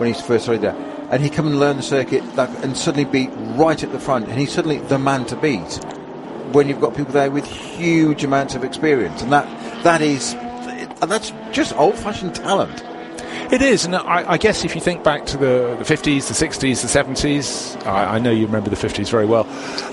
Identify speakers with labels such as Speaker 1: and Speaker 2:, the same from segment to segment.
Speaker 1: when he first started there. And he'd come and learn the circuit and suddenly be right at the front. And he's suddenly the man to beat when you've got people there with huge amounts of experience. And that's just old-fashioned talent.
Speaker 2: It is, and I guess if you think back to the 50s, the 60s, the 70s, I know you remember the 50s very well,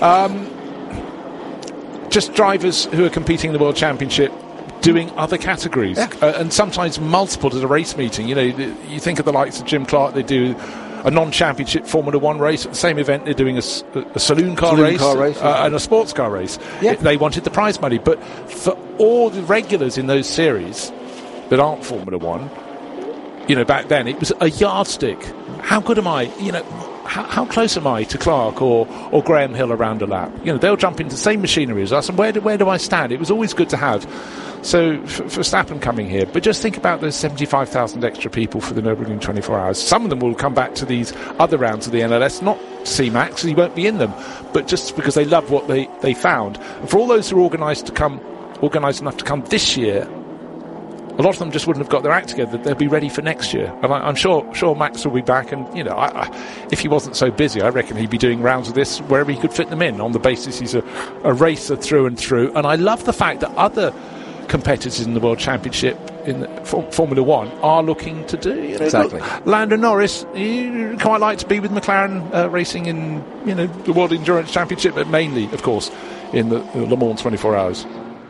Speaker 2: just drivers who are competing in the World Championship doing other categories, and sometimes multiple at a race meeting. You know, you think of the likes of Jim Clark, they do a non-championship Formula 1 race. At the same event, they're doing a saloon car race and a sports car race. Yeah. They wanted the prize money, but for all the regulars in those series that aren't Formula 1, you know, back then it was a yardstick. How good am I? You know, how close am I to Clark or Graham Hill around a lap? You know, they'll jump into the same machinery as us, and where do I stand? It was always good to have. So for Verstappen coming here, but just think about those 75,000 extra people for the Nürburgring 24 Hours. Some of them will come back to these other rounds of the NLS, not to see Max, he won't be in them, but just because they love what they found. And for all those who are organised enough to come this year, a lot of them just wouldn't have got their act together. They'll be ready for next year. And I'm sure Max will be back. And, you know, if he wasn't so busy, I reckon he'd be doing rounds of this wherever he could fit them in, on the basis he's a racer through and through. And I love the fact that other competitors in the World Championship in Formula 1 are looking to do. You know,
Speaker 1: exactly.
Speaker 2: Lando Norris, he quite like to be with McLaren racing in, you know, the World Endurance Championship, but mainly, of course, in the Le Mans 24 Hours.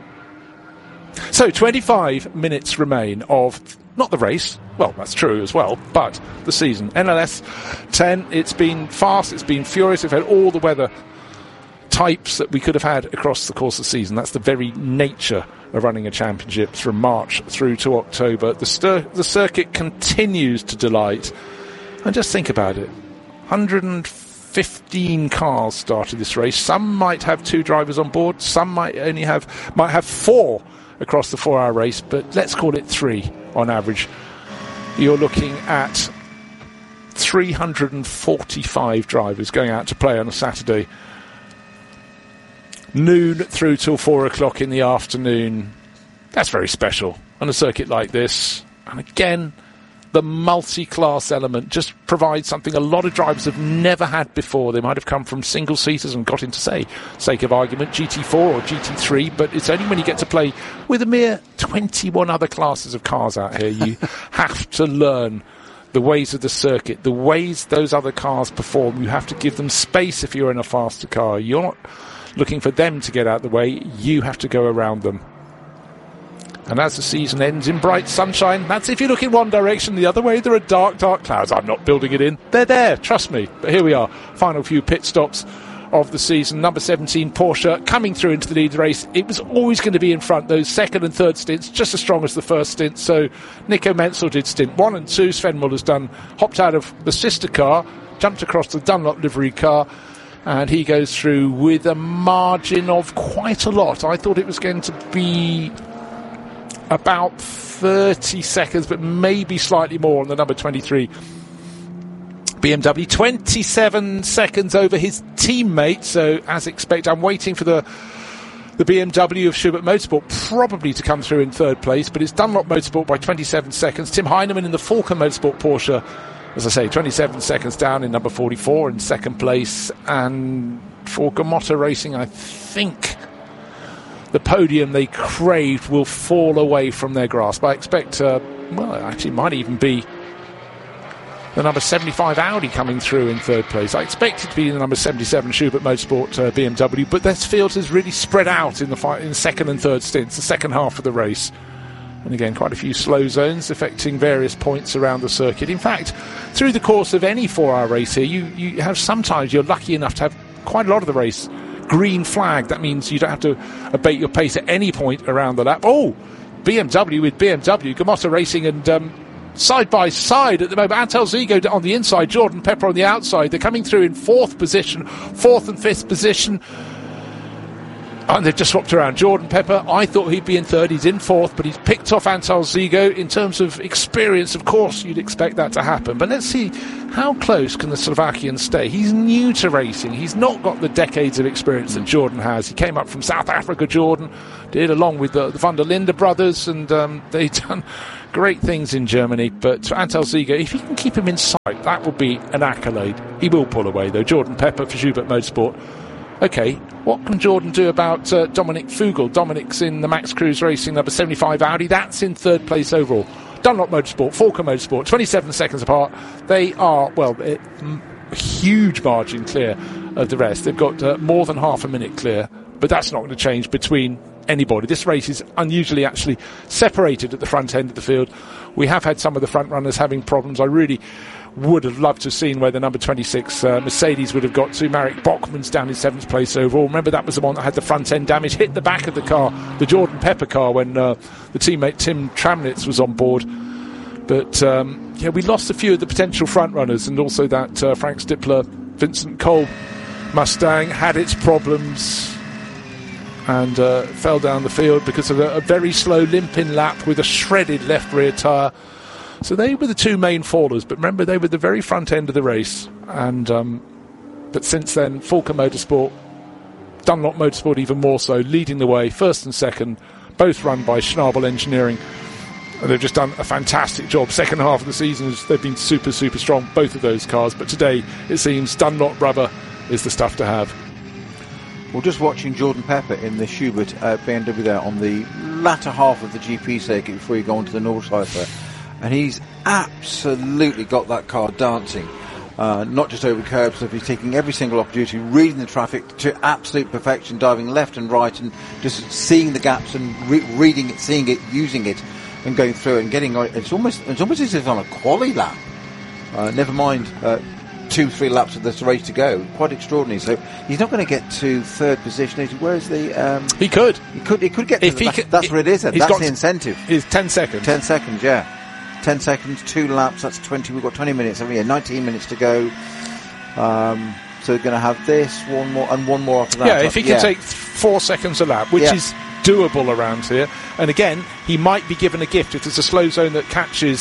Speaker 2: So 25 minutes remain of, not the race, well, that's true as well, but the season. NLS 10, it's been fast, it's been furious, we've had all the weather types that we could have had across the course of the season. That's the very nature of running a championship from March through to October. The circuit continues to delight. And just think about it. 115 cars started this race. Some might have 2 drivers on board. Some might have 4 across the 4-hour race, but let's call it 3 on average. You're looking at 345 drivers going out to play on a Saturday. Noon through till 4 o'clock in the afternoon. That's very special on a circuit like this. And again, the multi-class element just provides something a lot of drivers have never had before. They might have come from single-seaters and got into, say, sake of argument, GT4 or GT3, but it's only when you get to play with a mere 21 other classes of cars out here, you have to learn the ways of the circuit, the ways those other cars perform. You have to give them space if you're in a faster car. You're not looking for them to get out of the way, you have to go around them. And as the season ends in bright sunshine, that's if you look in one direction. The other way, there are dark, dark clouds. I'm not building it in. They're there, trust me. But here we are, final few pit stops of the season. Number 17, Porsche, coming through into the lead race. It was always going to be in front. Those second and third stints, just as strong as the first stint. So Nico Menzel did stint 1 and 2. Sven Muller's hopped out of the sister car, jumped across the Dunlop livery car, and he goes through with a margin of quite a lot. I thought it was going to be about 30 seconds, but maybe slightly more on the number 23 BMW. 27 seconds over his teammate. So, as expected, I'm waiting for the BMW of Schubert Motorsport probably to come through in third place, but it's Dunlop Motorsport by 27 seconds. Tim Heinemann in the Falken Motorsport Porsche, as I say, 27 seconds down in number 44 in second place. And for Gamotta Racing, I think the podium they craved will fall away from their grasp. I expect, well, it actually might even be the number 75 Audi coming through in third place. I expect it to be the number 77 Schubert Motorsport BMW, but this field has really spread out in the second and third stints, the second half of the race. And again, quite a few slow zones affecting various points around the circuit. In fact, through the course of any 4-hour race here, you have sometimes you're lucky enough to have quite a lot of the race green flag. That means you don't have to abate your pace at any point around the lap. Oh, BMW with BMW, Gamotta Racing and side by side at the moment. Antel Zigo on the inside, Jordan Pepper on the outside. They're coming through in fourth and fifth position. And they've just swapped around. Jordan Pepper, I thought he'd be in third. He's in fourth, but he's picked off Antal Zigo. In terms of experience, of course, you'd expect that to happen. But let's see, how close can the Slovakian stay? He's new to racing. He's not got the decades of experience that Jordan has. He came up from South Africa, Jordan, did along with the Van der Linde brothers, and they've done great things in Germany. But for Antal Zigo, if he can keep him in sight, that will be an accolade. He will pull away, though. Jordan Pepper for Schubert Motorsport. OK, what can Jordan do about Dominic Fugel? Dominic's in the Max Cruz Racing number 75 Audi. That's in third place overall. Dunlop Motorsport, Falco Motorsport, 27 seconds apart. They are, well, huge margin clear of the rest. They've got more than half a minute clear, but that's not going to change between anybody. This race is unusually actually separated at the front end of the field. We have had some of the front runners having problems. I really would have loved to have seen where the number 26 Mercedes would have got to. Marek Bachmann's down in 7th place overall. Remember, that was the one that had the front end damage, hit the back of the car, the Jordan Pepper car, when the teammate Tim Tramnitz was on board. But we lost a few of the potential front runners, and also that Frank Stippler, Vincent Cole Mustang had its problems and fell down the field because of a very slow limp-in lap with a shredded left rear tyre. So they were the two main fallers, but remember, they were the very front end of the race. And but since then, Falco Motorsport, Dunlop Motorsport even more so, leading the way, first and second, both run by Schnabel Engineering. And they've just done a fantastic job. Second half of the season, they've been super, super strong, both of those cars. But today, it seems Dunlop rubber is the stuff to have.
Speaker 1: Well, just watching Jordan Pepper in the Schubert BMW there on the latter half of the GP circuit before you go on to the Nordschleife. And he's absolutely got that car dancing, not just over curbs, but he's taking every single opportunity, reading the traffic to absolute perfection, diving left and right, and just seeing the gaps and reading it, seeing it, using it, and going through it and getting on. It's almost as if it's on a quali lap. Never mind 2-3 laps of this race to go. Quite extraordinary. So he's not going to get to third position. Where's the? He could get. That's what it is. That's the incentive.
Speaker 2: Is 10 seconds.
Speaker 1: 10 seconds. Yeah. 10 seconds, 2 laps, that's 20. We've got 20 minutes, haven't we? 19 minutes to go. So we're going to have this, one more, and one more after that.
Speaker 2: Yeah, if he can take 4 seconds a lap, which is doable around here. And again, he might be given a gift if there's a slow zone that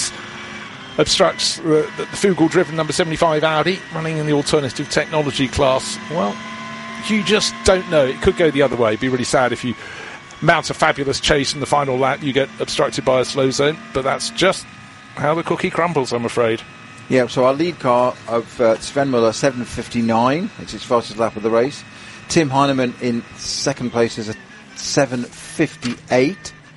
Speaker 2: obstructs the Fugel-driven number 75 Audi, running in the alternative technology class. Well, you just don't know. It could go the other way. It'd be really sad if you mount a fabulous chase in the final lap, you get obstructed by a slow zone, but that's just how the cookie crumbles, I'm afraid.
Speaker 1: Yeah, so our lead car of Sven Muller, 7:59. It's his fastest lap of the race. Tim Heinemann in second place is a 7:58.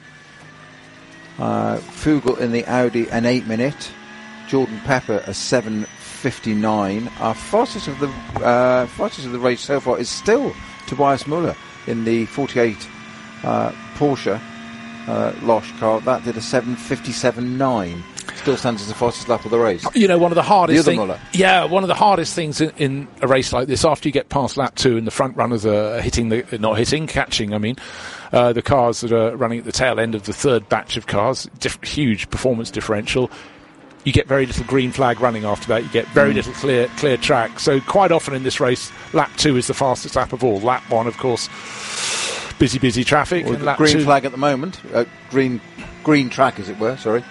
Speaker 1: Fugel in the Audi, an 8 minute. Jordan Pepper, a 7:59. Our fastest of the race so far is still Tobias Muller in the 48 Porsche Losch car. That did a 7:57.9. Still stands as the fastest lap of the race.
Speaker 2: You know, one of the hardest
Speaker 1: things.
Speaker 2: One of the hardest things in a race like this, after you get past lap 2 and the front runners are catching. I mean, the cars that are running at the tail end of the third batch of cars, huge performance differential. You get very little green flag running after that. You get very little clear track. So quite often in this race, lap 2 is the fastest lap of all. Lap 1, of course, busy traffic.
Speaker 1: Well, and lap green 2, flag at the moment. Green track, as it were. Sorry.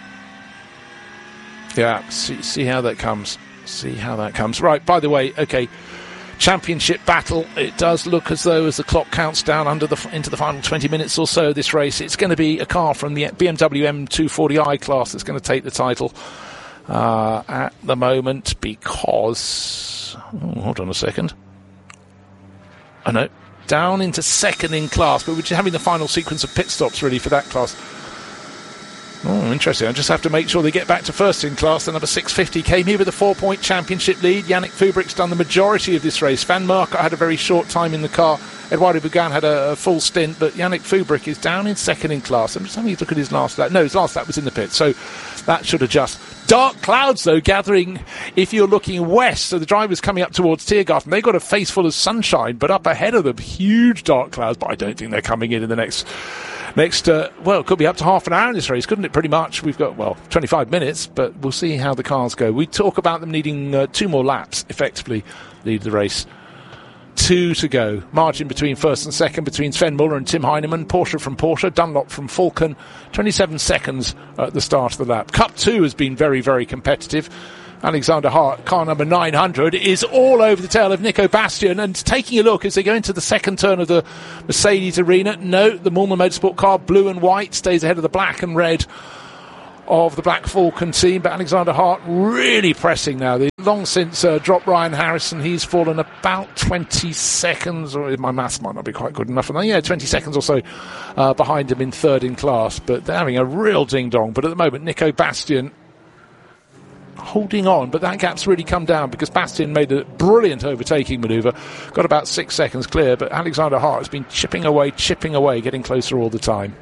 Speaker 2: Yeah, see how that comes. Right, by the way, okay, championship battle. It does look as though, as the clock counts down into the final 20 minutes or so of this race, it's going to be a car from the BMW M240i class that's going to take the title at the moment, because... hold on a second. I know. Down into second in class, but we're just having the final sequence of pit stops, really, for that class. Oh, interesting. I just have to make sure they get back to first in class. The number 650 came here with a 4-point championship lead. Yannick Fubrick's done the majority of this race. Van Marker had a very short time in the car. Eduardo Bugan had a full stint, but Yannick Fubrick is down in second in class. I'm just having a look at his last lap. No, his last lap was in the pit, so that should adjust. Dark clouds, though, gathering if you're looking west. So the driver's coming up towards Tiergarten. They've got a face full of sunshine, but up ahead of them, huge dark clouds. But I don't think they're coming in the next, it could be up to half an hour in this race, couldn't it? Pretty much. We've got, 25 minutes, but we'll see how the cars go. We talk about them needing 2 more laps, effectively, lead the race 2 to go. Margin between first and second between Sven Muller and Tim Heinemann. Porsche from Porsche, Dunlop from Falcon. 27 seconds at the start of the lap. Cup 2 has been very, very competitive. Alexander Hart, car number 900, is all over the tail of Nico Bastian, and taking a look as they go into the second turn of the Mercedes arena. No, the Mulmer Motorsport car, blue and white, stays ahead of the black and red of the Black Falcon team, but Alexander Hart really pressing now. They've long since dropped Ryan Harrison. He's fallen about 20 seconds, or my maths might not be quite good enough for that. Yeah, 20 seconds or so behind him in third in class, but they're having a real ding-dong. But at the moment, Nico Bastian holding on, but that gap's really come down because Bastian made a brilliant overtaking manoeuvre, got about 6 seconds clear, but Alexander Hart has been chipping away, getting closer all the time.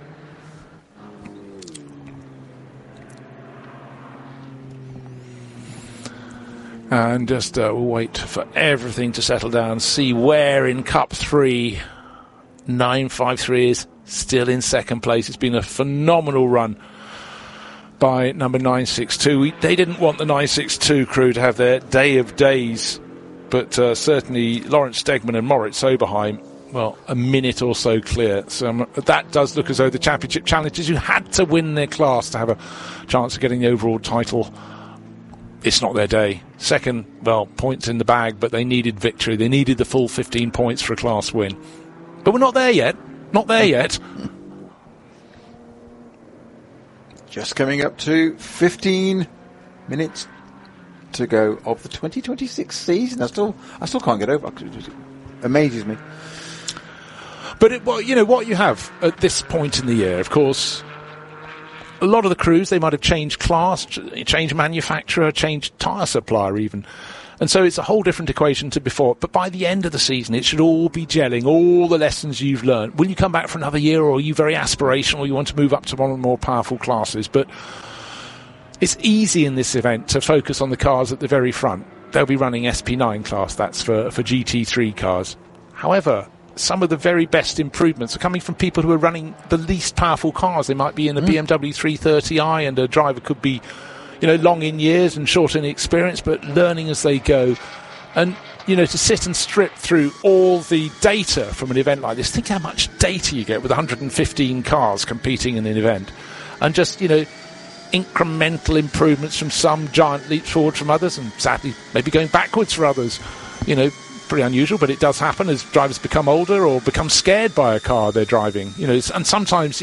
Speaker 2: And just we'll wait for everything to settle down, see where in Cup 3 953 is still in second place. It's been a phenomenal run by number 962. They didn't want the 962 crew to have their day of days, but certainly Lawrence Stegman and Moritz Oberheim, well, a minute or so clear. So that does look as though the championship challengers who had to win their class to have a chance of getting the overall title, it's not their day. Second, well, points in the bag, but they needed victory. They needed the full 15 points for a class win. But we're not there yet. Not there yet.
Speaker 1: Just coming up to 15 minutes to go of the 2026 season. I still can't get over it. It amazes me.
Speaker 2: But what you have at this point in the year, of course, a lot of the crews, they might have changed class, changed manufacturer, changed tyre supplier even. And so it's a whole different equation to before. But by the end of the season, it should all be gelling, all the lessons you've learned. Will you come back for another year, or are you very aspirational, you want to move up to one of the more powerful classes? But it's easy in this event to focus on the cars at the very front. They'll be running SP9 class, that's for GT3 cars. However, some of the very best improvements are coming from people who are running the least powerful cars. They might be in a BMW 330i, and a driver could be long in years and short in experience, but learning as they go. And, to sit and strip through all the data from an event like this, think how much data you get with 115 cars competing in an event. And just, incremental improvements from some, giant leaps forward from others, and sadly, maybe going backwards for others. Pretty unusual, but it does happen as drivers become older or become scared by a car they're driving. And sometimes,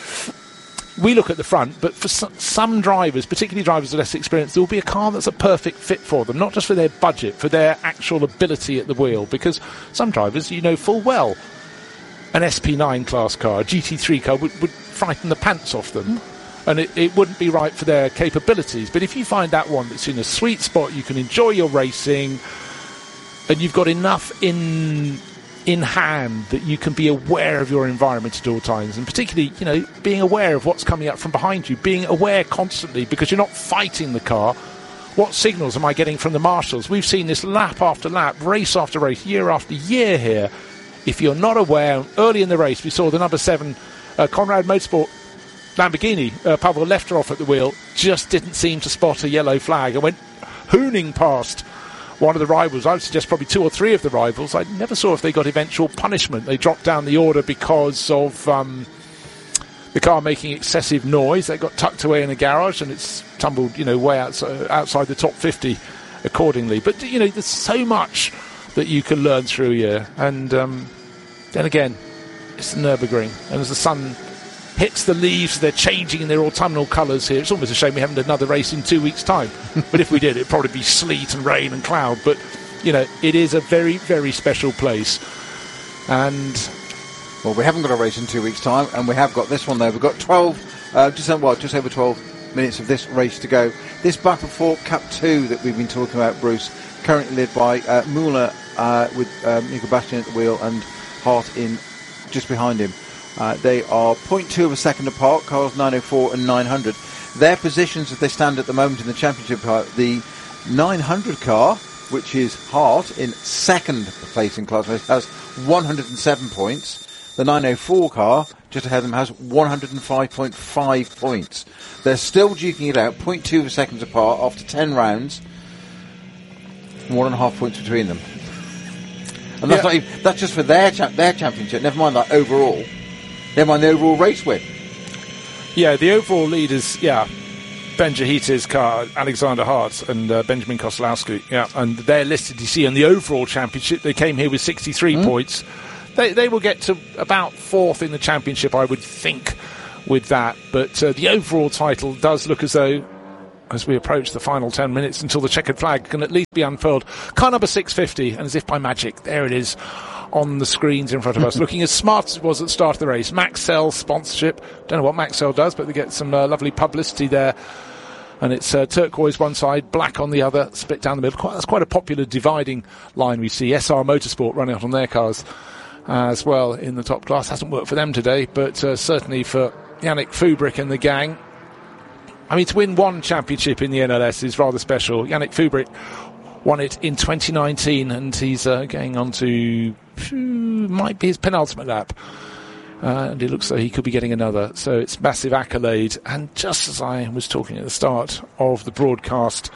Speaker 2: we look at the front, but for some drivers, particularly drivers with less experience, there will be a car that's a perfect fit for them, not just for their budget, for their actual ability at the wheel, because some drivers, full well, an SP9 class car, a GT3 car would frighten the pants off them, and it wouldn't be right for their capabilities. But if you find that one that's in a sweet spot, you can enjoy your racing, and you've got enough in hand that you can be aware of your environment at all times, and particularly, being aware of what's coming up from behind you, being aware constantly, because you're not fighting the car. What signals am I getting from the marshals? We've seen this lap after lap, race after race, year after year here. If you're not aware, early in the race, we saw the number 7 Conrad Motorsport Lamborghini, Pavel Lefterov at the wheel, just didn't seem to spot a yellow flag and went hooning past one of the rivals. I would suggest probably 2 or 3 of the rivals. I never saw if they got eventual punishment. They dropped down the order because of the car making excessive noise. They got tucked away in a garage, and it's tumbled, way outside the top 50 accordingly. But, there's so much that you can learn through a year. And then again, it's the Nürburgring. And as the sun hits the leaves, they're changing in their autumnal colours here. It's almost a shame we haven't had another race in 2 weeks' time. But if we did, it'd probably be sleet and rain and cloud. But, it is a very, very special place. And
Speaker 1: well, we haven't got a race in 2 weeks' time, and we have got this one, though. We've got just over 12 minutes of this race to go. This Battle for Cup 2 that we've been talking about, Bruce, currently led by Muller with Nico Bastian at the wheel and Hart in just behind him. They are 0.2 of a second apart, cars 904 and 900. Their positions as they stand at the moment in the championship car, the 900 car, which is Hart in second place in class, has 107 points. The 904 car, just ahead of them, has 105.5 points. They're still duking it out, 0.2 of a seconds apart after 10 rounds. 1.5 points between them. And that's not even, that's just for their championship. Never mind that overall. Never mind the overall race win.
Speaker 2: Yeah, the overall leaders. Yeah. Ben Jahita's car, Alexander Hart and Benjamin Koslowski, and they're listed, you see, on the overall championship. They came here with 63 points. They will get to about 4th in the championship, I would think, with that. But the overall title does look as though, as we approach the final 10 minutes until the checkered flag can at least be unfurled, car number 650, and as if by magic, there it is on the screens in front of us, looking as smart as it was at the start of the race. Maxell sponsorship. Don't know what Maxell does, but they get some lovely publicity there. And it's turquoise one side, black on the other, split down the middle. That's quite a popular dividing line we see. SR Motorsport running out on their cars as well in the top class. Hasn't worked for them today, but certainly for Yannick Fubrick and the gang. I mean, to win one championship in the NLS is rather special. Yannick Fubrick won it in 2019, and he's going on to might be his penultimate lap. And it looks like he could be getting another. So it's massive accolade. And just as I was talking at the start of the broadcast,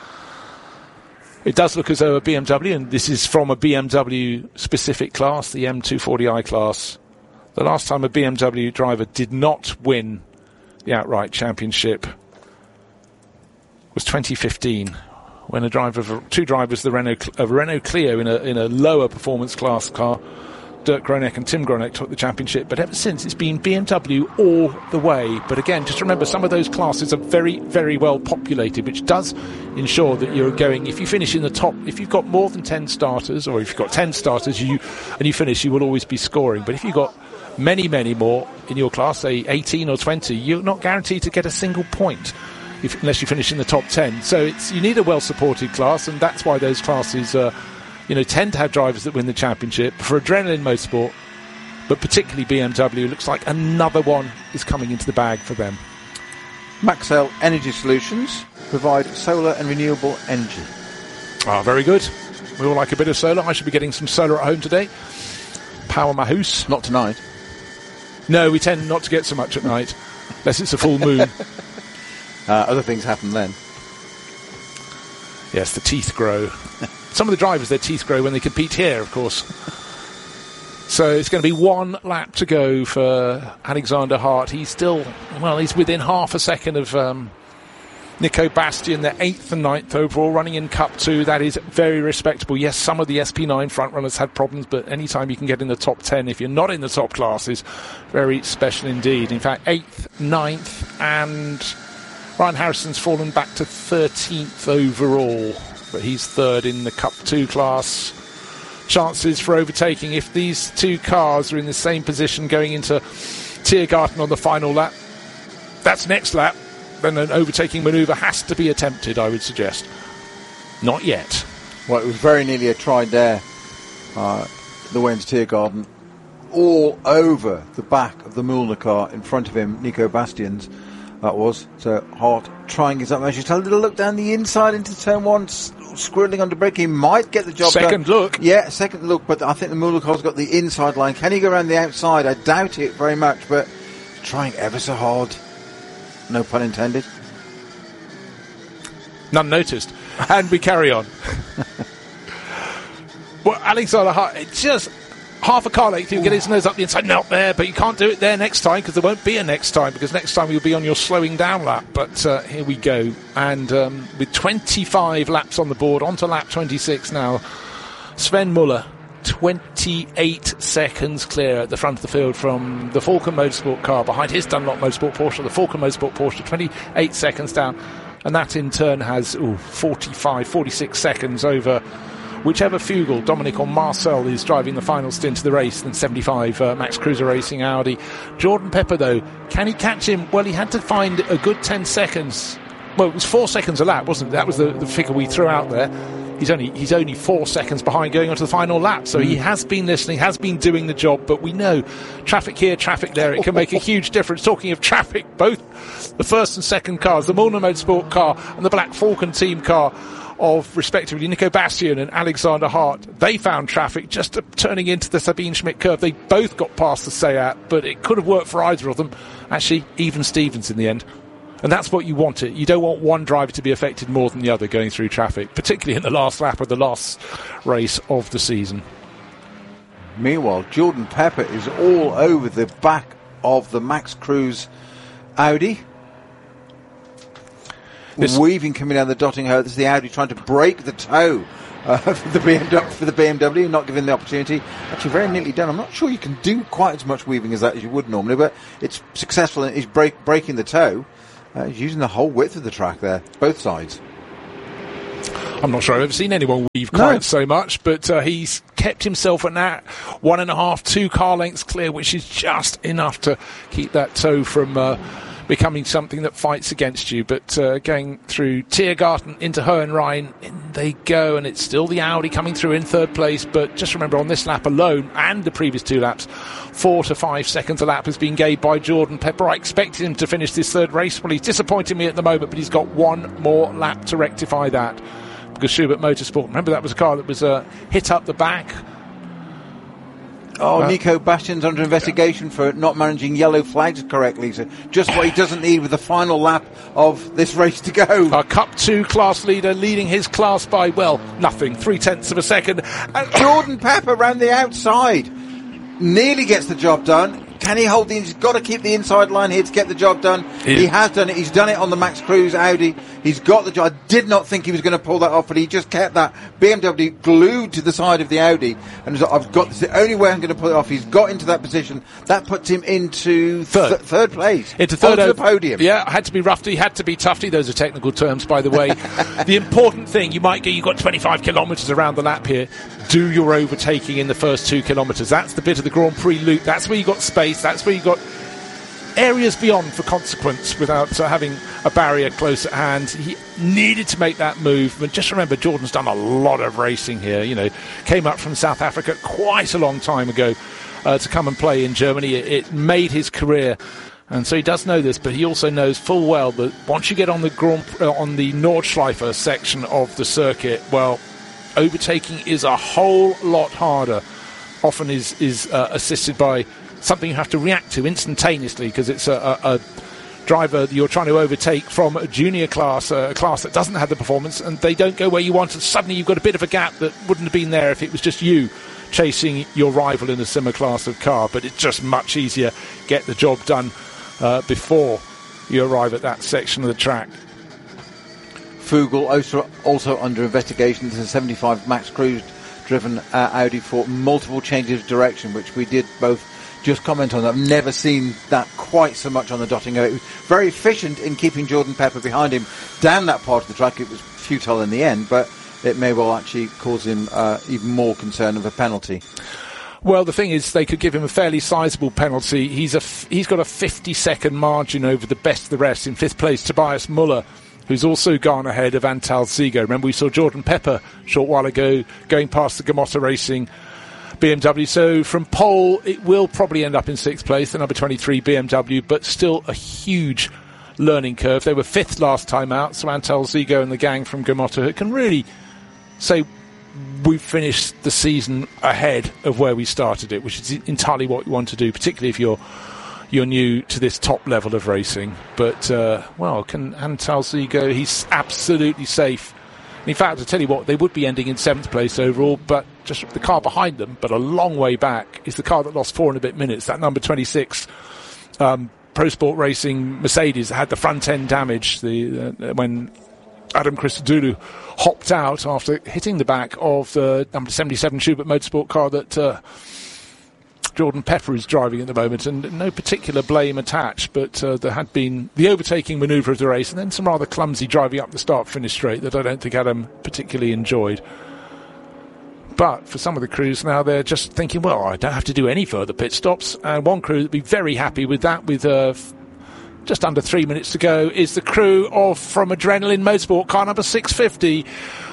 Speaker 2: it does look as though a BMW, and this is from a BMW specific class, the M240i class. The last time a BMW driver did not win the outright championship was 2015, when two drivers, the Renault Clio in a lower performance class car, Dirk Groneck and Tim Groneck, took the championship. But ever since, it's been BMW all the way. But again, just remember, some of those classes are very, very well populated, which does ensure that you're going, if you finish in the top, if you've got more than 10 starters, or if you've got 10 starters and you finish, you will always be scoring. But if you've got many, many more in your class, say 18 or 20, you're not guaranteed to get a single point unless you finish in the top 10. So you need a well-supported class, and that's why those classes tend to have drivers that win the championship. For Adrenaline Motorsport, but particularly BMW, looks like another one is coming into the bag for them.
Speaker 1: Maxell Energy Solutions provide solar and renewable energy.
Speaker 2: Ah, very good. We all like a bit of solar. I should be getting some solar at home today. Power my house.
Speaker 1: Not tonight.
Speaker 2: No, we tend not to get so much at night, unless it's a full moon.
Speaker 1: Other things happen then.
Speaker 2: Yes, the teeth grow. Some of the drivers, their teeth grow when they compete here, of course. So it's going to be one lap to go for Alexander Hart. He's within half a second of Nico Bastian. They're 8th and 9th overall, running in Cup 2. That is very respectable. Yes, some of the SP9 front runners had problems, but anytime you can get in the top 10, if you're not in the top classes, very special indeed. In fact, 8th, 9th, and Ryan Harrison's fallen back to 13th overall, but he's 3rd in the Cup 2 class. Chances for overtaking, if these two cars are in the same position going into Tiergarten on the final lap, that's next lap, then an overtaking manoeuvre has to be attempted, I would suggest. Not yet.
Speaker 1: Well, it was very nearly a try there, the way into Tiergarten, all over the back of the Mühlner car in front of him, Nico Bastian's. That was. So Hart trying his utmost. Just a little look down the inside into turn 1, squirreling under brake. He might get the job done.
Speaker 2: Second look.
Speaker 1: Yeah, second look, but I think the Mühlner car's got the inside line. Can he go around the outside? I doubt it very much, but trying ever so hard. No pun intended.
Speaker 2: None noticed. And we carry on. Well, Alexander Hart, it's just half a car length, he'll get his nose up the inside, not there, but you can't do it there next time, because there won't be a next time, because next time you'll be on your slowing down lap. But here we go, and with 25 laps on the board, on to lap 26 now. Sven Muller, 28 seconds clear at the front of the field from the Falcon Motorsport car, behind his Dunlop Motorsport Porsche, the Falcon Motorsport Porsche, 28 seconds down, and that in turn has 46 seconds over whichever Fugel, Dominic or Marcel, is driving the final stint of the race, then 75 Max Cruiser Racing Audi. Jordan Pepper, though, can he catch him? Well, he had to find a good 10 seconds. Well, it was 4 seconds a lap, wasn't it? That was the figure we threw out there. He's only 4 seconds behind going on to the final lap, so he has been listening, has been doing the job, but we know traffic here, traffic there, it can make a huge difference. Talking of traffic, both the first and second cars, the Mühlner Motorsport car and the Black Falcon team car of respectively Nico Bastian and Alexander Hart, they found traffic just turning into the Sabine Schmidt curve. They both got past the Seat, but it could have worked for either of them. Actually, even Stevens in the end. And that's what you want it. You don't want one driver to be affected more than the other going through traffic, particularly in the last lap of the last race of the season.
Speaker 1: Meanwhile, Jordan Pepper is all over the back of the Max Cruz Audi. Weaving coming down the dotting hole. This is the Audi trying to break the toe for the BMW, not giving the opportunity. Actually, very neatly done. I'm not sure you can do quite as much weaving as that as you would normally, but it's successful and he's breaking the toe. He's using the whole width of the track there, both sides.
Speaker 2: I'm not sure I've ever seen anyone weave quite so much, but he's kept himself at that 1.5, 2 car lengths clear, which is just enough to keep that toe from becoming something that fights against you. But going through Tiergarten into Hohenrhein, in they go, and it's still the Audi coming through in third place. But just remember, on this lap alone, and the previous 2 laps, 4 to 5 seconds a lap has been gained by Jordan Pepper. I expected him to finish this third race. Well, he's disappointing me at the moment, but he's got one more lap to rectify that. Because Schubert Motorsport, remember, that was a car that was hit up the back.
Speaker 1: Nico Bastian's under investigation for not managing yellow flags correctly. So just what he doesn't need with the final lap of this race to go.
Speaker 2: A Cup 2 class leader leading his class by, nothing, 0.3 of a second.
Speaker 1: And Jordan Pepper ran the outside. Nearly gets the job done. Can he hold he's got to keep the inside line here to get the job done. Yeah. He has done it. He's done it on the Max Cruz Audi. He's got the job. I did not think he was going to pull that off, but he just kept that BMW glued to the side of the Audi. And he's like, I've got this. The only way I'm going to pull it off. He's got into that position. That puts him into third place.
Speaker 2: Into third
Speaker 1: onto the podium.
Speaker 2: Yeah, had to be roughy, had to be tufty. Those are technical terms, by the way. The important thing, you've got 25 kilometres around the lap here. Do your overtaking in the first 2 kilometres. That's the bit of the Grand Prix loop. That's where you got space. That's where you got areas beyond for consequence without having a barrier close at hand. He needed to make that move. But just remember, Jordan's done a lot of racing here. Came up from South Africa quite a long time ago to come and play in Germany. It made his career. And so he does know this, but he also knows full well that once you get on the Nordschleife section of the circuit, overtaking is a whole lot harder. Often is assisted by something you have to react to instantaneously, because it's a driver that you're trying to overtake from a junior class, a class that doesn't have the performance, and they don't go where you want, and suddenly you've got a bit of a gap that wouldn't have been there if it was just you chasing your rival in a similar class of car. But it's just much easier. Get the job done before you arrive at that section of the track.
Speaker 1: Fugel also under investigation. This is a 75 Max Cruz driven Audi for multiple changes of direction, which we did both just comment on. I've never seen that quite so much on the dotting. It was very efficient in keeping Jordan Pepper behind him down that part of the track. It was futile in the end, but it may well actually cause him even more concern of a penalty.
Speaker 2: Well, the thing is, they could give him a fairly sizable penalty. He's got a 50-second margin over the best of the rest. In 5th place, Tobias Muller, who's also gone ahead of Antal Zigo. Remember, we saw Jordan Pepper a short while ago going past the Gamotta Racing BMW. So from pole, it will probably end up in 6th place, the number 23 BMW, but still a huge learning curve. They were 5th last time out, so Antal Zigo and the gang from Gamotta can really say we've finished the season ahead of where we started it, which is entirely what we want to do, particularly if you're new to this top level of racing. But, can Antal Zigo, he's absolutely safe. In fact, I tell you what, they would be ending in 7th place overall, but just the car behind them, but a long way back, is the car that lost 4 and a bit minutes, that number 26 Pro Sport Racing Mercedes that had the front end damage when Adam Christodoulou hopped out after hitting the back of the number 77 Schubert Motorsport car that Jordan Pepper is driving at the moment, and no particular blame attached, but there had been the overtaking manoeuvre of the race and then some rather clumsy driving up the start-finish straight that I don't think Adam particularly enjoyed. But for some of the crews now, they're just thinking, I don't have to do any further pit stops, and one crew would be very happy with that, with just under 3 minutes to go, is the crew from Adrenaline Motorsport, car number 650.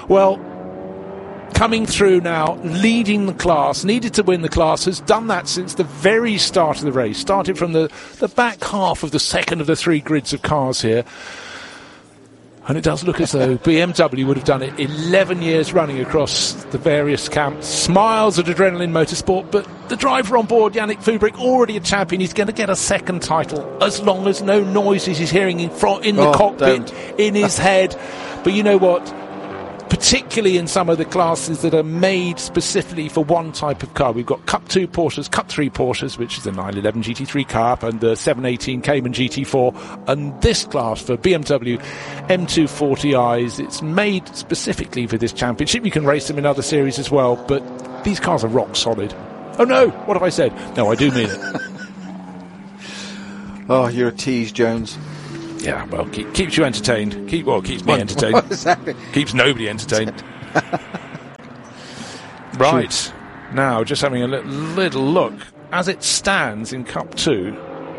Speaker 2: Coming through now, leading the class, needed to win the class, has done that since the very start of the race. Started from the back half of the second of the 3 grids of cars here. And it does look as though BMW would have done it 11 years running across the various camps. Smiles at Adrenaline Motorsport, but the driver on board, Yannick Fubrick, already a champion. He's going to get a second title as long as no noises he's hearing in the cockpit, in his head. But you know what? particularly in some of the classes that are made specifically for one type of car. We've got Cup 2 Porsches, Cup 3 Porsches, which is the 911 GT3 Cup and the 718 Cayman GT4, and this class for BMW M240i's, it's made specifically for this championship. You can race them in other series as well, but these cars are rock solid. Oh no, what have I said? No, I do mean it.
Speaker 1: Oh, you're a tease, Jones.
Speaker 2: Yeah, well, keeps you entertained. Keeps me entertained.
Speaker 1: Exactly.
Speaker 2: Keeps nobody entertained. Right. Now, just having a little look. As it stands in Cup 2,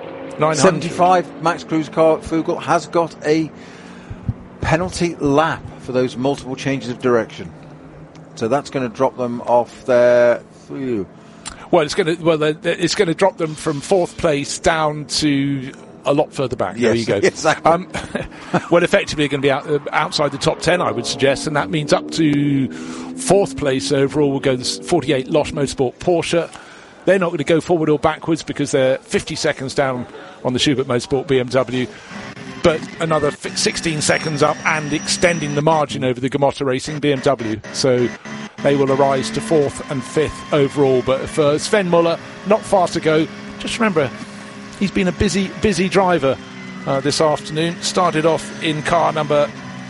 Speaker 1: 75, Max Kruse-Fugl has got a penalty lap for those multiple changes of direction. So that's going to drop them off their...
Speaker 2: Well, it's going to drop them from 4th place down to a lot further back.
Speaker 1: Yes,
Speaker 2: there you go.
Speaker 1: Exactly.
Speaker 2: Well, effectively going to be outside the top 10, I would suggest, and that means up to 4th place overall will go the 48 Losch Motorsport Porsche. They're not going to go forward or backwards because they're 50 seconds down on the Schubert Motorsport BMW, but another 16 seconds up and extending the margin over the Gamotta Racing BMW. So they will arise to 4th and 5th overall. But for Sven Muller, not far to go. Just remember, he's been a busy driver this afternoon. Started off in car number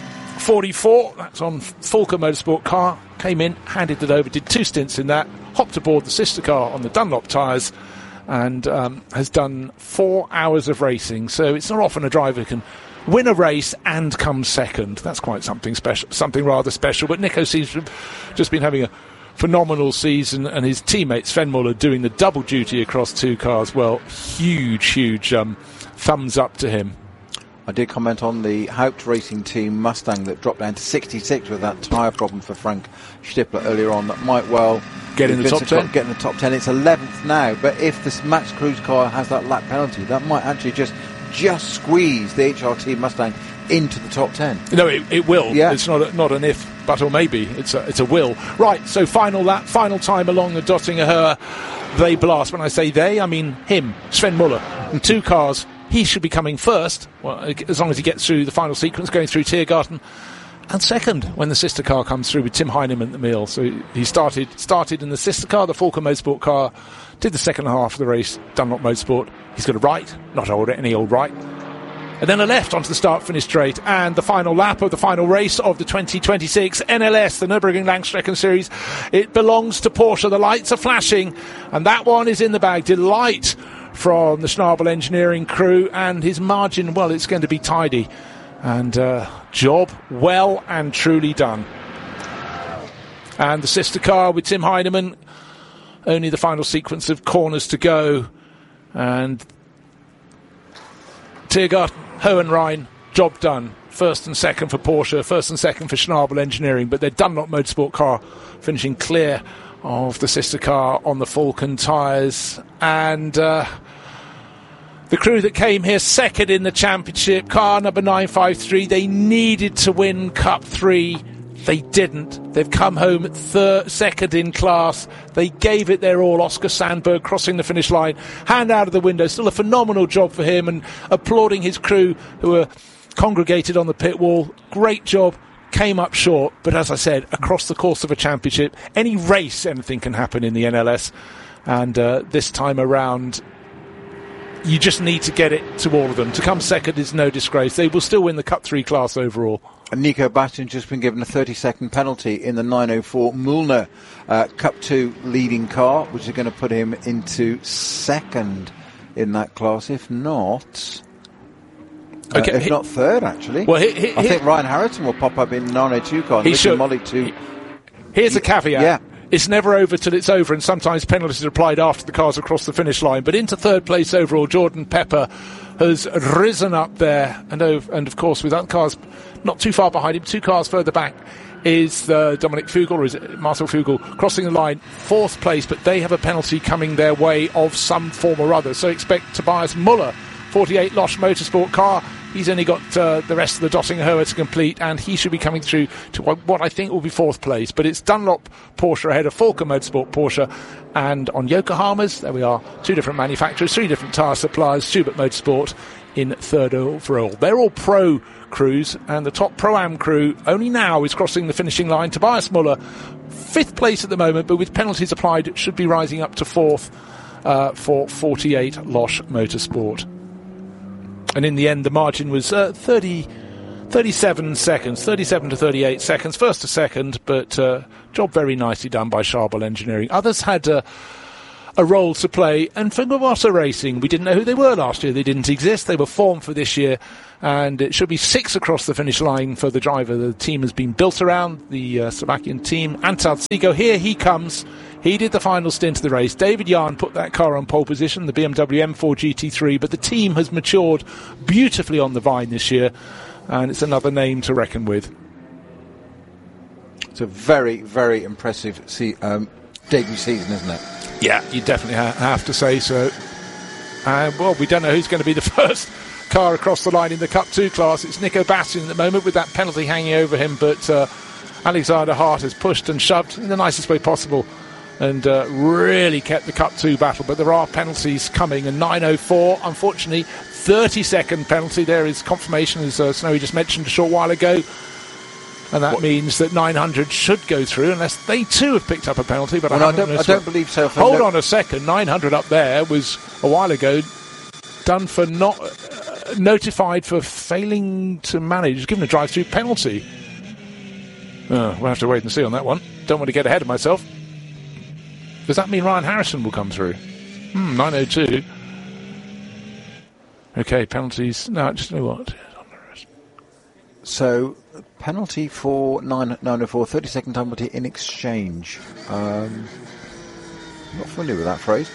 Speaker 2: 44. That's on Falker Motorsport car. Came in, handed it over, did 2 stints in that, hopped aboard the sister car on the Dunlop tyres, and has done 4 hours of racing. So it's not often a driver can win a race and come second. That's quite something special, something rather special. But Nico seems to have just been having a phenomenal season, and his teammate Sven Muller doing the double duty across 2 cars. Well, huge thumbs up to him.
Speaker 1: I did comment on the Haupt Racing Team Mustang that dropped down to 66 with that tyre problem for Frank Stippler earlier on. That might well
Speaker 2: get in the top 10.
Speaker 1: Get in the top 10. It's 11th now, but if this Max Kruse car has that lap penalty, that might actually just squeeze the HRT Mustang into the top 10.
Speaker 2: No, it will.
Speaker 1: Yeah.
Speaker 2: It's not an if, but or maybe. It's a will. Right, so final lap, final time along the Döttinger Höhe. They blast. When I say they, I mean him, Sven Muller. 2 cars. He should be coming first, well, as long as he gets through the final sequence, going through Tiergarten, and second when the sister car comes through with Tim Heinemann at the wheel. So he started in the sister car, the Falker Motorsport car, did the second half of the race, Dunlop Motorsport. He's got a right, not any old right, and then a left onto the start-finish straight, and the final lap of the final race of the 2026 NLS, the Nürburgring Langstrecken Series. It belongs to Porsche. The lights are flashing, and that one is in the bag. Delight from the Schnabel engineering crew, and his margin, well, it's going to be tidy, and job well and truly done. And the sister car with Tim Heinemann, only the final sequence of corners to go, and Tiergarten, Hohenrhein, job done. First and second for Porsche, first and second for Schnabel engineering, but their Dunlop Motorsport car finishing clear of the sister car on the Falcon tyres. And the crew that came here second in the championship, car number 953, they needed to win Cup 3. They didn't. They've come home at second in class. They gave it their all. Oscar Sandberg crossing the finish line, hand out of the window. Still a phenomenal job for him, and applauding his crew who were congregated on the pit wall. Great job. Came up short, but as I said, across the course of a championship, any race, anything can happen in the NLS. And this time around, you just need to get it to all of them. To come second is no disgrace. They will still win the Cup 3 class overall.
Speaker 1: And Nico Bastian's just been given a 30-second penalty in the 904 Mühlner Cup 2 leading car, which is going to put him into second in that class, if not... if not third, actually. Well, I think Ryan Harrison will pop up in 902 car.
Speaker 2: He should.
Speaker 1: Molly too.
Speaker 2: Here's a caveat.
Speaker 1: Yeah.
Speaker 2: It's never over till it's over, and sometimes penalties are applied after the cars across the finish line. But into third place overall, Jordan Pepper has risen up there. And of course, with other cars not too far behind him, 2 cars further back, is Dominic Fugl, or is it Marcel Fugl, crossing the line, 4th place. But they have a penalty coming their way of some form or other. So expect Tobias Muller, 48 Losch Motorsport car. He's only got the rest of the Döttinger Höhe to complete, and he should be coming through to what I think will be 4th place. But it's Dunlop Porsche ahead of Falker Motorsport Porsche. And on Yokohama's, there we are, 2 different manufacturers, 3 different tyre suppliers, Schubert Motorsport in third overall. They're all pro crews, and the top Pro-Am crew only now is crossing the finishing line. Tobias Muller, 5th place at the moment, but with penalties applied, should be rising up to 4th for 48 Losch Motorsport. And in the end, the margin was 37 seconds, 37 to 38 seconds, first to second, but job very nicely done by Charbel Engineering. Others had a role to play, and for Gawassa Racing, we didn't know who they were last year. They didn't exist. They were formed for this year, and it should be 6 across the finish line for the driver. The team has been built around the Slovakian team. Antad Sigo, here he comes. He did the final stint of the race. David Yarn put that car on pole position, the BMW M4 GT3, but the team has matured beautifully on the vine this year, and it's another name to reckon with.
Speaker 1: It's a very, very impressive debut season, isn't it?
Speaker 2: Yeah, you definitely have to say so. Well, we don't know who's going to be the first car across the line in the Cup 2 class. It's Nico Bastian at the moment with that penalty hanging over him, but Alexander Hart has pushed and shoved in the nicest way possible and really kept the Cup 2 battle. But there are penalties coming, and 9:04, unfortunately, 30-second penalty. There is confirmation, as Snowy just mentioned a short while ago. And that means that 900 should go through, unless they too have picked up a penalty. But I don't believe so. Hold on a second. 900 up there was a while ago done for not notified for failing to manage, given a drive-through penalty. We'll have to wait and see on that one. Don't want to get ahead of myself. Does that mean Ryan Harrison will come through? 902. Okay, penalties. No, just know what.
Speaker 1: So, penalty for 904, 30-second penalty in exchange. Not familiar with that phrase.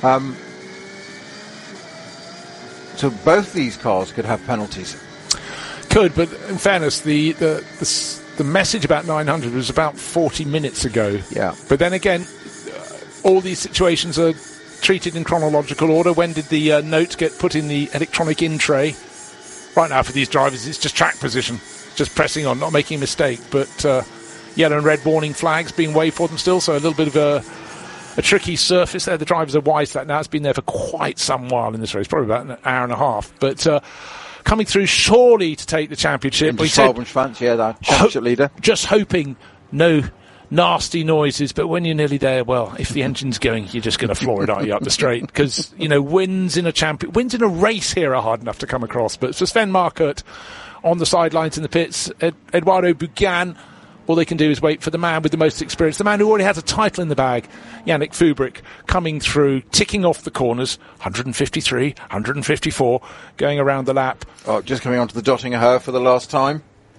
Speaker 1: So both these cars could have penalties.
Speaker 2: Could, but in fairness, the message about 900 was about 40 minutes ago.
Speaker 1: Yeah.
Speaker 2: But then again, all these situations are treated in chronological order. When did the note get put in the electronic in tray? Right now for these drivers, it's just track position. Just pressing on, not making a mistake. But yellow and red warning flags being waved for them still, so a little bit of a tricky surface there. The drivers are wise to that now. It's been there for quite some while in this race, probably about an hour and a half. But coming through surely to take the championship.
Speaker 1: Into Schwans, that championship leader.
Speaker 2: Just hoping no nasty noises, but when you're nearly there, well, if the engine's going, you're just going to floor it, aren't you, up the straight? Because, wins in a race here are hard enough to come across. But for Sven Markert on the sidelines in the pits, Eduardo Bugan, all they can do is wait for the man with the most experience, the man who already has a title in the bag, Yannick Fubrick, coming through, ticking off the corners, 153, 154, going around the lap.
Speaker 1: Oh, just coming onto the Dottinger for the last time.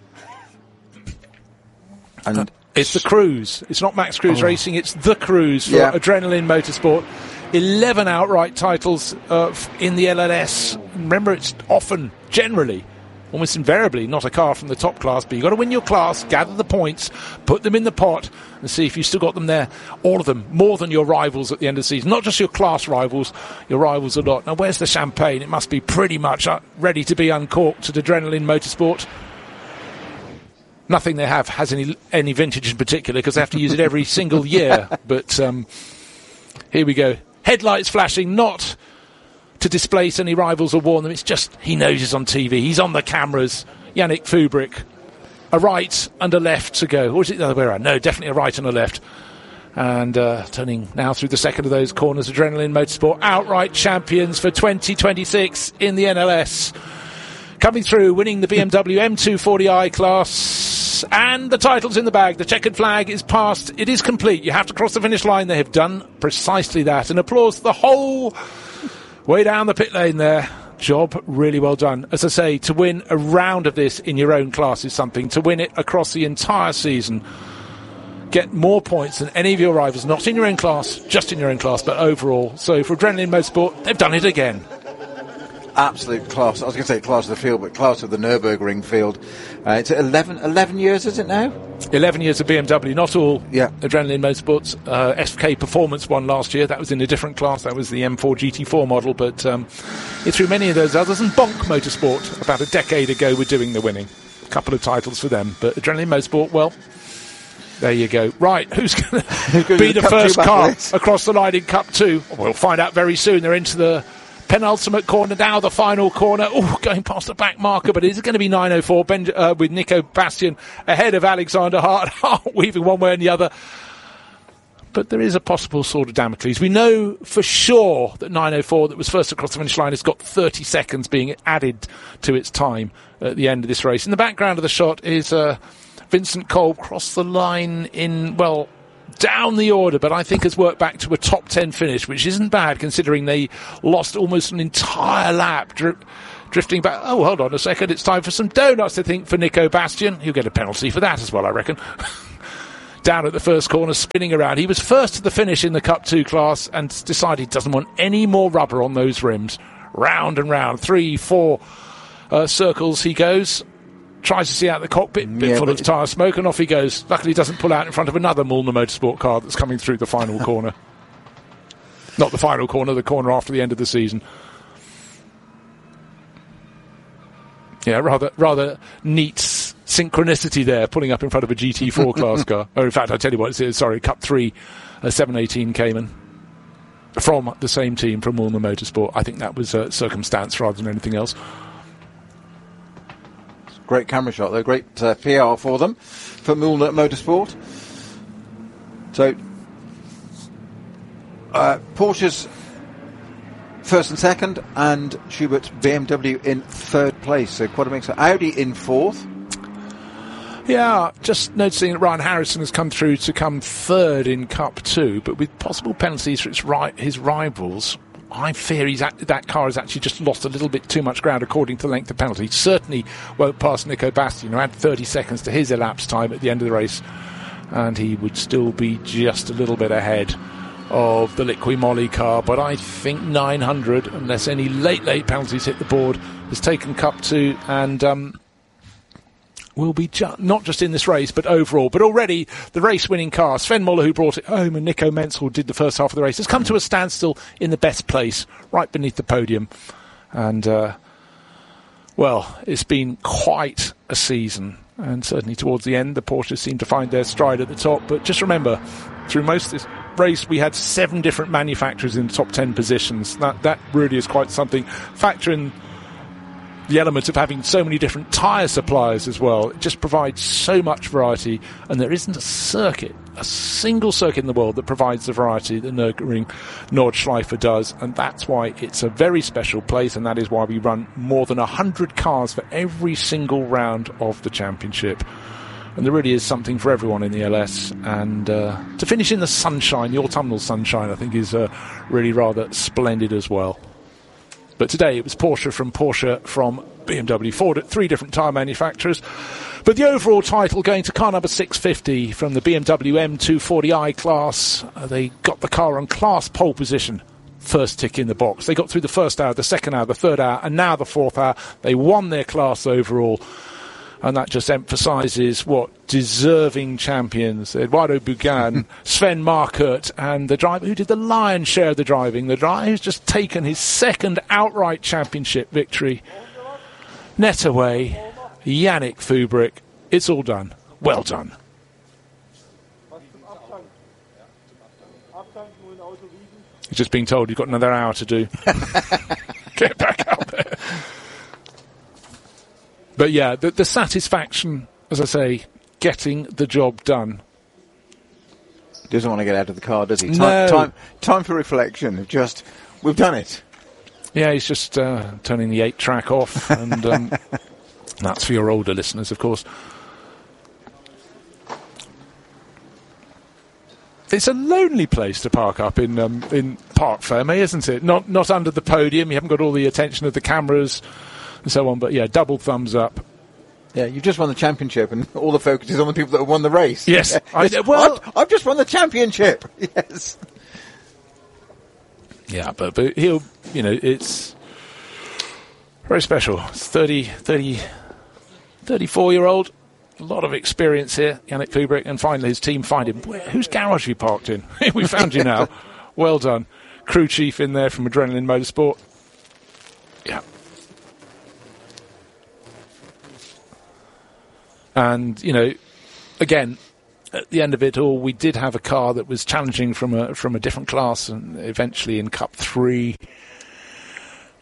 Speaker 1: And
Speaker 2: it's the Cruise. It's not Max Cruise Racing, it's the Cruise for Adrenaline Motorsport. 11 outright titles in the LLS. Remember, it's often, generally, almost invariably, not a car from the top class, but you've got to win your class, gather the points, put them in the pot, and see if you've still got them there. All of them, more than your rivals at the end of the season. Not just your class rivals, your rivals a lot. Now, where's the champagne? It must be pretty much ready to be uncorked at Adrenaline Motorsport. Nothing they have has any vintage in particular, because they have to use it every single year. But here we go. Headlights flashing, not to displace any rivals or warn them. It's just he knows he's on TV. He's on the cameras. Yannick Fubrick. A right and a left to go. Or is it the other way around? No, definitely a right and a left. And turning now through the second of those corners, Adrenaline Motorsport outright champions for 2026 in the NLS. Coming through, winning the BMW M240i class, and the title's in the bag. The checkered flag is passed. It is complete. You have to cross the finish line. They have done precisely that. And applause the whole way down the pit lane there. Job really well done. As I say, to win a round of this in your own class is something. To win it across the entire season, get more points than any of your rivals, not in your own class, just in your own class, but overall. So for Adrenaline Motorsport, they've done it again.
Speaker 1: Absolute class. I was going to say class of the field, but class of the Nürburgring field. It's 11 years, is it now? 11
Speaker 2: years of BMW, not all.
Speaker 1: Yeah.
Speaker 2: Adrenaline Motorsports. SK Performance won last year. That was in a different class. That was the M4 GT4 model, but it threw many of those others. And Bonk Motorsport, about a decade ago, were doing the winning. A couple of titles for them. But Adrenaline Motorsport, well, there you go. Right, who's going to be the first car across the line in Cup 2? We'll find out very soon. They're into the penultimate corner, now the final corner. Oh, going past the back marker, but it's going to be 9:04 with Nico Bastian ahead of Alexander Hart, weaving one way and the other. But there is a possible sword of Damocles. We know for sure that 9:04, that was first across the finish line, has got 30 seconds being added to its time at the end of this race. In the background of the shot is Vincent Kolb crossed the line in, well, down the order, but I think has worked back to a top 10 finish, which isn't bad considering they lost almost an entire lap drifting back. Oh, hold on a second. It's time for some donuts, I think, for Nico Bastian. He'll get a penalty for that as well, I reckon. Down at the first corner, spinning around. He was first to the finish in the Cup 2 class and decided he doesn't want any more rubber on those rims. Round and round, 3-4 circles he goes. Tries to see out the cockpit, bit full of tyre smoke, and off he goes. Luckily he doesn't pull out in front of another Mulliner Motorsport car that's coming through the final corner. Not the final corner, the corner after the end of the season. Yeah, rather neat synchronicity there, pulling up in front of a GT4 class car. Oh, in fact, I'll tell you what it is. Sorry, Cup 3, 718 Cayman. From the same team, from Mulliner Motorsport. I think that was circumstance rather than anything else.
Speaker 1: Great camera shot, though. Great PR for them, for Mulliner Motorsport. So, Porsche's first and second, and Schubert's BMW in third place. So quite a mix. Audi in fourth.
Speaker 2: Yeah, just noticing that Ryan Harrison has come through to come third in Cup 2, but with possible penalties for his rivals. I fear that car has actually just lost a little bit too much ground according to the length of penalty. Certainly won't pass Nico Bastian, who had 30 seconds to his elapsed time at the end of the race, and he would still be just a little bit ahead of the Liqui Moly car. But I think 900, unless any late penalties hit the board, has taken Cup 2 and will be not just in this race, but overall. But already, the race-winning car, Sven Muller, who brought it home, and Nico Menzel did the first half of the race, has come to a standstill in the best place, right beneath the podium. And, well, it's been quite a season. And certainly towards the end, the Porsches seem to find their stride at the top. But just remember, through most of this race, we had 7 different manufacturers in the top 10 positions. That really is quite something. Factor in the element of having so many different tyre suppliers as well. It just provides so much variety, and there isn't a single circuit in the world that provides the variety that Nürburgring Nordschleife does, and that's why it's a very special place, and that is why we run more than 100 cars for every single round of the championship. And there really is something for everyone in the LS, and to finish in the sunshine, the autumnal sunshine, I think is really rather splendid as well. But today it was Porsche from BMW, Ford at 3 different tyre manufacturers. But the overall title going to car number 650 from the BMW M240i class. They got the car on class pole position. First tick in the box. They got through the first hour, the second hour, the third hour, and now the fourth hour. They won their class overall. And that just emphasises what deserving champions, Eduardo Bugan, Sven Markert, and the driver who did the lion's share of the driving, the driver who's just taken his second outright championship victory. Net away, Yannick Fubrick. It's all done. Well done. He's just being told you've got another hour to do. Get back out there. But yeah, the satisfaction, as I say, getting the job done.
Speaker 1: He doesn't want to get out of the car, does he?
Speaker 2: No.
Speaker 1: Time for reflection. We've done it.
Speaker 2: Yeah, he's just turning the 8-track off, and that's for your older listeners, of course. It's a lonely place to park up in Parc Fermé, isn't it? Not under the podium. You haven't got all the attention of the cameras and so on, but yeah, double thumbs up.
Speaker 1: Yeah, you've just won the championship, and all the focus is on the people that have won the race.
Speaker 2: Yes.
Speaker 1: I've just won the championship. Yes.
Speaker 2: Yeah, but he'll, it's very special. It's 34-year-old, a lot of experience here, Yannick Fubrick, and finally his team find him. Whose garage he parked in? We found you now. Well done. Crew chief in there from Adrenaline Motorsport. Yeah. And, again, at the end of it all, we did have a car that was challenging from a different class, and eventually in Cup 3,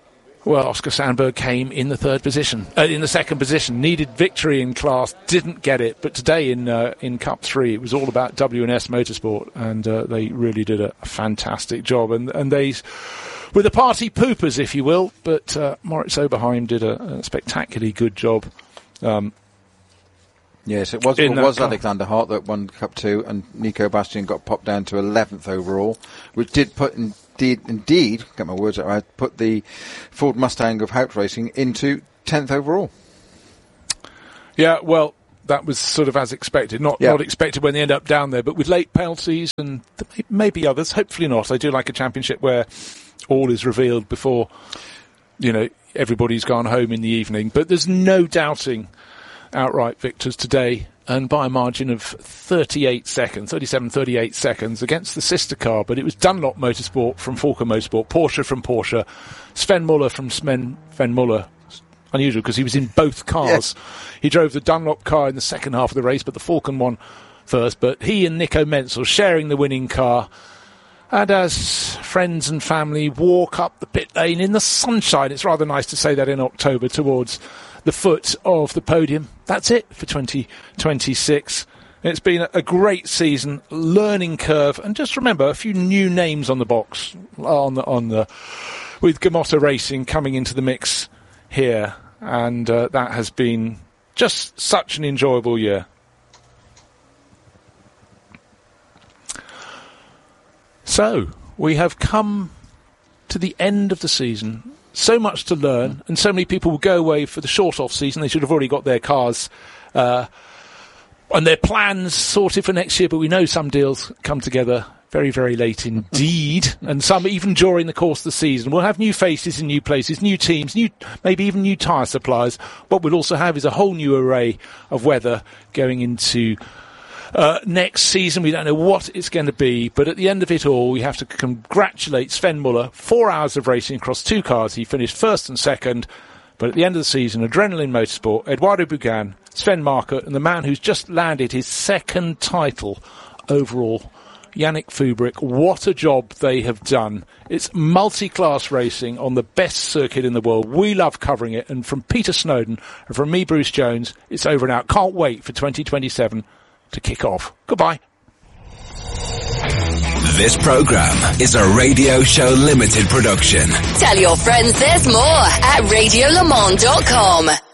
Speaker 2: Well, Oscar Sandberg came in the second position, needed victory in class, didn't get it. But today in Cup 3, it was all about W&S Motorsport, and they really did a fantastic job. And they were the party poopers, if you will, but Moritz Oberheim did a spectacularly good job.
Speaker 1: Yes, it was Alexander Hart that won Cup 2, and Nico Bastian got popped down to 11th overall, which did put indeed, get my words out right, put the Ford Mustang of Haupt Racing into 10th overall.
Speaker 2: Yeah, well, that was sort of as expected. Not expected when they end up down there, but with late penalties and maybe others, hopefully not. I do like a championship where all is revealed before, everybody's gone home in the evening. But there's no doubting outright victors today, and by a margin of 38 seconds against the sister car. But it was Dunlop Motorsport from Falken Motorsport, Porsche from Porsche, Sven Muller from Sven Muller. Unusual because he was in both cars. Yes. He drove the Dunlop car in the second half of the race, but the Falken one first. But he and Nico Menzel sharing the winning car. And as friends and family walk up the pit lane in the sunshine, it's rather nice to say that in October, towards the foot of the podium. That's it for 2026. It's been a great season, learning curve, and just remember a few new names on the box with Gamotta Racing coming into the mix here, and that has been just such an enjoyable year. So we have come to the end of the season. So much to learn, and so many people will go away for the short off season. They should have already got their cars and their plans sorted for next year, but we know some deals come together very, very late indeed, and some even during the course of the season. We'll have new faces in new places, new teams, maybe even new tyre suppliers. What we'll also have is a whole new array of weather going into next season. We don't know what it's going to be, but at the end of it all, we have to congratulate Sven Muller. 4 hours of racing across 2 cars. He finished first and second, but at the end of the season, Adrenaline Motorsport, Eduardo Bugan, Sven Markert, and the man who's just landed his second title overall, Yannick Fubrick. What a job they have done. It's multi-class racing on the best circuit in the world. We love covering it, and from Peter Snowden and from me, Bruce Jones, it's over and out. Can't wait for 2027 to kick off. Goodbye.
Speaker 3: This program is a Radio Show Limited production.
Speaker 4: Tell your friends there's more at radiolemans.com.